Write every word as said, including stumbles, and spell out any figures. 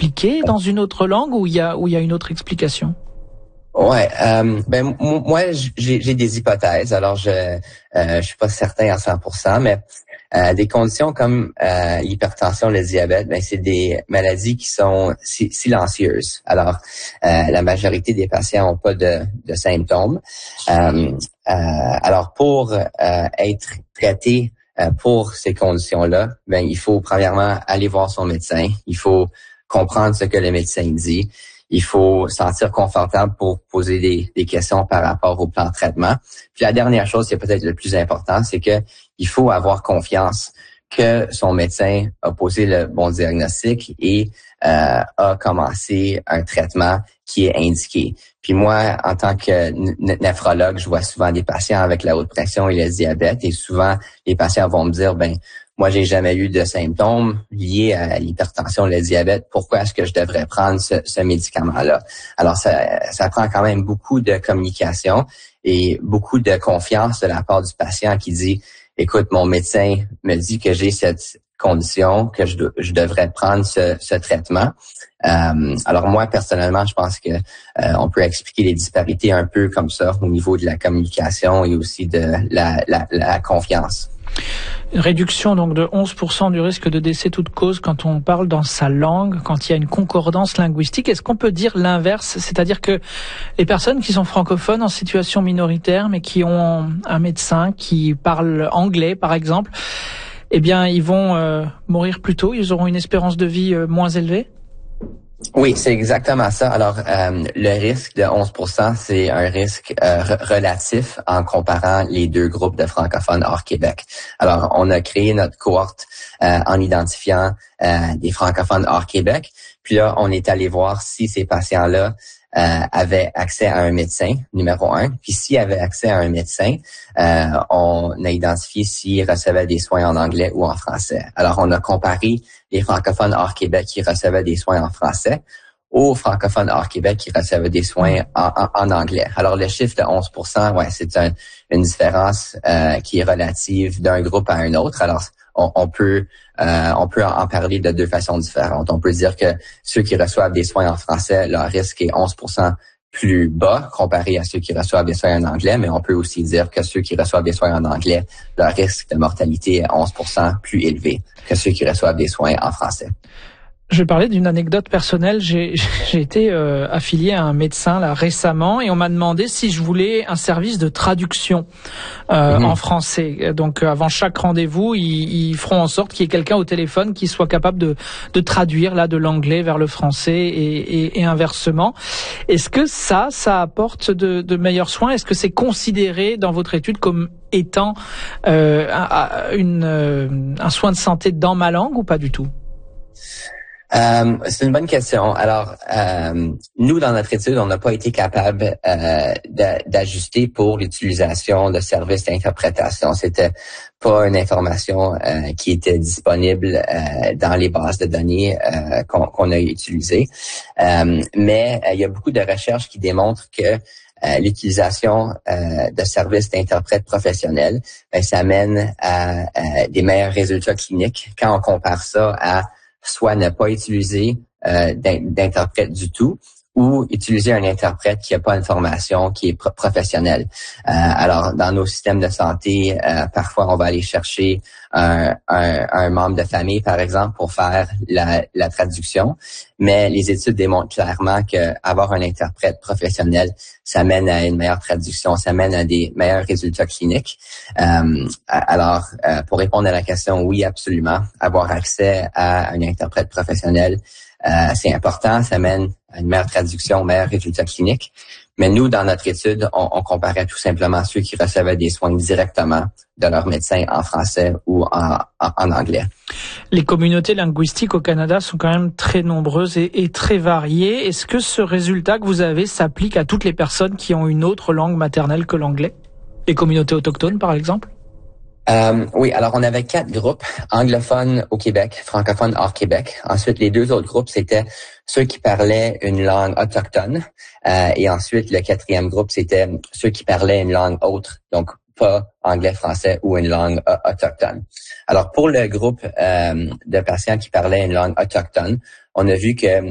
expliqué dans une autre langue ou il y a, ou il y a une autre explication? Ouais, euh, ben m- moi j'ai, j'ai des hypothèses. Alors je euh, je suis pas certain à cent pour cent, mais euh, des conditions comme euh, l'hypertension, le diabète, ben c'est des maladies qui sont si- silencieuses. Alors euh, la majorité des patients ont pas de, de symptômes. Euh, euh, alors pour euh, être traité euh, pour ces conditions-là, ben il faut premièrement aller voir son médecin. Il faut comprendre ce que le médecin dit. Il faut se sentir confortable pour poser des, des questions par rapport au plan de traitement. Puis la dernière chose, c'est peut-être le plus important, c'est que il faut avoir confiance que son médecin a posé le bon diagnostic et euh, a commencé un traitement qui est indiqué. Puis moi, en tant que n- néphrologue, je vois souvent des patients avec la haute pression et le diabète et souvent les patients vont me dire, ben moi, j'ai jamais eu de symptômes liés à l'hypertension, le diabète. Pourquoi est-ce que je devrais prendre ce, ce médicament-là? Alors, ça, ça prend quand même beaucoup de communication et beaucoup de confiance de la part du patient qui dit, écoute, mon médecin me dit que j'ai cette condition, que je, de- je devrais prendre ce, ce traitement. Euh, alors moi, personnellement, je pense que euh, on peut expliquer les disparités un peu comme ça au niveau de la communication et aussi de la, la, la confiance. Une réduction donc de onze pour cent du risque de décès toute cause quand on parle dans sa langue, quand il y a une concordance linguistique. Est-ce qu'on peut dire l'inverse? C'est-à-dire que les personnes qui sont francophones en situation minoritaire, mais qui ont un médecin qui parle anglais, par exemple, eh bien, ils vont euh, mourir plus tôt, ils auront une espérance de vie euh, moins élevée? Oui, c'est exactement ça. Alors, euh, le risque de onze pour cent, c'est un risque euh, re- relatif en comparant les deux groupes de francophones hors Québec. Alors, on a créé notre cohorte euh, en identifiant euh, des francophones hors Québec. Puis là, on est allé voir si ces patients-là euh, avaient accès à un médecin, numéro un. Puis s'ils avaient accès à un médecin, euh, on a identifié s'ils recevaient des soins en anglais ou en français. Alors, on a comparé les francophones hors Québec qui recevaient des soins en français aux francophones hors Québec qui recevaient des soins en, en, en anglais. Alors, le chiffre de onze pour cent, ouais, c'est un, une différence euh, qui est relative d'un groupe à un autre. Alors, on, on peut euh, on peut en parler de deux façons différentes. On peut dire que ceux qui reçoivent des soins en français, leur risque est onze pour cent plus bas comparé à ceux qui reçoivent des soins en anglais, mais on peut aussi dire que ceux qui reçoivent des soins en anglais, leur risque de mortalité est onze pour cent plus élevé que ceux qui reçoivent des soins en français. Je vais parler d'une anecdote personnelle. J'ai, j'ai été euh, affilié à un médecin là récemment et on m'a demandé si je voulais un service de traduction euh, mmh. en français. Donc avant chaque rendez-vous, ils, ils feront en sorte qu'il y ait quelqu'un au téléphone qui soit capable de, de traduire là de l'anglais vers le français et, et, et inversement. Est-ce que ça, ça apporte de, de meilleurs soins? Est-ce que c'est considéré dans votre étude comme étant euh, un, une, euh, un soin de santé dans ma langue ou pas du tout? Euh, c'est une bonne question. Alors, euh, nous, dans notre étude, on n'a pas été capable euh, d'ajuster pour l'utilisation de services d'interprétation. C'était pas une information euh, qui était disponible euh, dans les bases de données euh, qu'on, qu'on a utilisées. Euh, mais euh, il y a beaucoup de recherches qui démontrent que Euh, l'utilisation euh, de services d'interprètes professionnels, ben, ça mène à, à des meilleurs résultats cliniques quand on compare ça à soit ne pas utiliser euh, d'interprète du tout ou utiliser un interprète qui n'a pas une formation qui est pro- professionnelle. Euh, alors, dans nos systèmes de santé, euh, parfois, on va aller chercher un, un, un membre de famille, par exemple, pour faire la, la traduction. Mais les études démontrent clairement que avoir un interprète professionnel, ça mène à une meilleure traduction, ça mène à des meilleurs résultats cliniques. Euh, alors, euh, pour répondre à la question, oui, absolument. Avoir accès à un interprète professionnel, Euh, c'est important, ça mène à une meilleure traduction, meilleurs résultats cliniques. Mais nous, dans notre étude, on, on comparait tout simplement ceux qui recevaient des soins directement de leur médecin en français ou en, en, en anglais. Les communautés linguistiques au Canada sont quand même très nombreuses et, et très variées. Est-ce que ce résultat que vous avez s'applique à toutes les personnes qui ont une autre langue maternelle que l'anglais? Les communautés autochtones, par exemple? Euh, oui, alors on avait quatre groupes, anglophones au Québec, francophones hors Québec. Ensuite, les deux autres groupes, c'était ceux qui parlaient une langue autochtone. Euh, et ensuite, le quatrième groupe, c'était ceux qui parlaient une langue autre, donc pas anglais, français ou une langue euh, autochtone. Alors, pour le groupe euh, de patients qui parlaient une langue autochtone, on a vu que